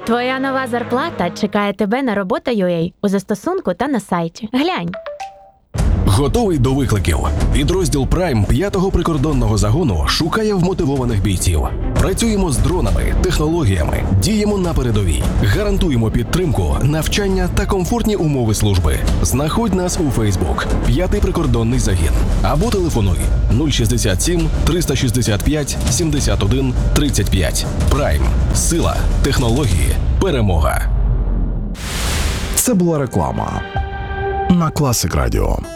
Твоя нова зарплата чекає тебе на робота.ua у застосунку та на сайті. Глянь. Готовий до викликів? Підрозділ Prime 5-го прикордонного загону шукає вмотивованих бійців. Працюємо з дронами, технологіями, діємо на передовій. Гарантуємо підтримку, навчання та комфортні умови служби. Знаходь нас у Facebook 5-й прикордонний загін. Або телефонуй 067 365 71 35. Prime. Сила, технології, перемога. Це була реклама на Класик Радіо.